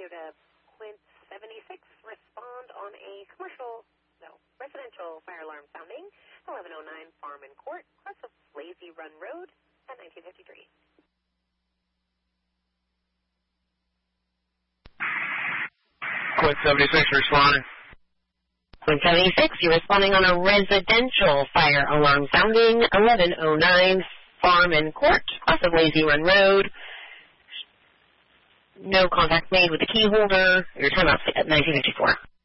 here to Quint 76. Respond on a residential fire alarm sounding, 1109 Farm and Court, across of Lazy Run Road at 1953. Quint 76, responding. Quint 76, you're responding on a residential fire alarm sounding, 1109 Farm and Court, across of Lazy Run Road. No contact made with the key holder. Your timeout's at 1954.